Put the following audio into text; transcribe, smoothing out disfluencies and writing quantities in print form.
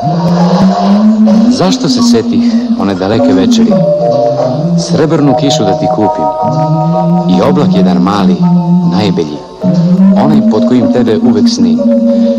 Zašto se setih one daleke večeri, srebrnu kišu da ti kupim i oblak jedan mali, najbelji, onaj pod kojim tebe uvek snim.